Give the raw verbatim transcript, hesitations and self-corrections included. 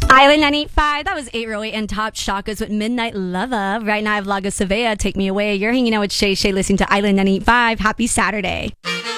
Island nine eight five, that was eight oh eight and Top Shockers with Midnight Lover. Right now I have Lago Sevilla, Take Me Away. You're hanging out with Shay Shay listening to Island nine eight five. Happy Saturday.